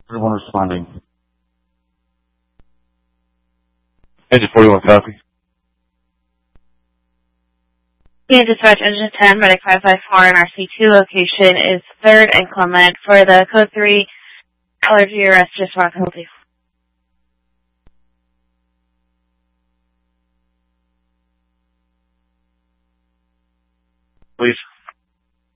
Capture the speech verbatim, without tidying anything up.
Everyone responding. Engine forty-one, copy. Yeah, dispatch engine ten, medic five five four, and R C two location is third and Clement for the code three allergy arrest, just rock healthy. Please.